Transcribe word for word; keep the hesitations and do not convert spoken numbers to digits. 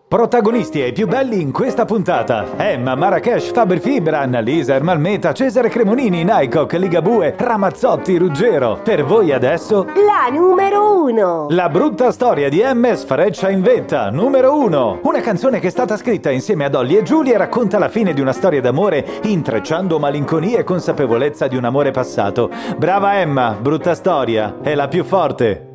Protagonisti e i più belli in questa puntata: Emma, Marrakesh, Faber Fibran, Lisa, Ermalmeta, Cesare Cremonini, Nycock, Ligabue, Ramazzotti, Ruggero. Per voi adesso la numero uno. La brutta storia di Emma sfreccia in vetta, numero uno. Una canzone che è stata scritta insieme a Dolly e Julie e racconta la fine di una storia d'amore, intrecciando malinconia e consapevolezza di un amore passato. Brava Emma, brutta storia, è la più forte.